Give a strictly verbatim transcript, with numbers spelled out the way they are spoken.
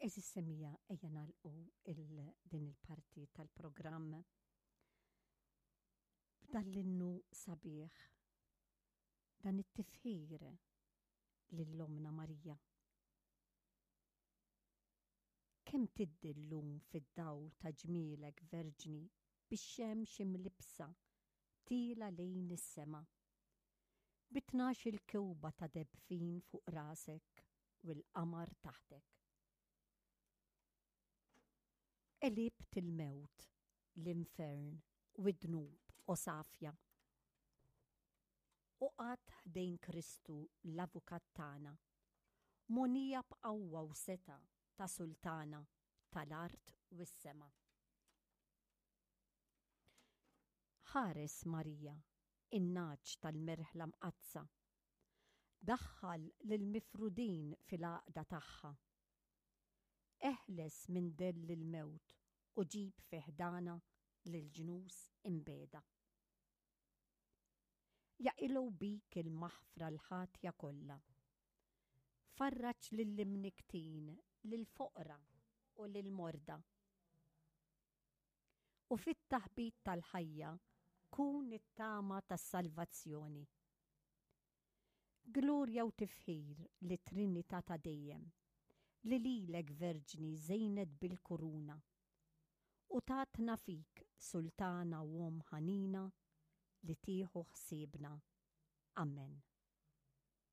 Eżis semija ejja nagħlqu din il-parti tal-programm b'dal-innu sabiħ, dan it-tifħir lill-Omna Marija. Kemm tiddi llum fid-dawl ta' ġmielek verġni bix-xemx imlibsa tila lejn is-sema, bitnax il-kewba ta' debfin fuq rasek u l-qamar taħtek. Elibt il-mewt, l-infern u d-dnub u safja. U qatt ħdejn Kristu l-avukat tagħna, monija b'qawwa u seta' ta' sultana tal-art u s-sema. Ħares Marija, in-naġġ tal-merħla mqazza, daħħal lill-mifrudin fil-għaqda tagħha. Eħles minn dell il-mewt u ġib fi ħdana lill-ġnus imbeda. Jaqilgħu bik il-maħfra l-ħatja kollha. Farraġ lill-imniktin, lill-foqra u lill-morda. U fit-taħbit tal-ħajja kun it-tama tas-salvazzjoni. Glorja u tifħir li Trinità ta' dejjem, li lilek verġni żejnet bil-kuruna, u tatna fik sultana u om ħanina li tieħu ħsiebna. Amen.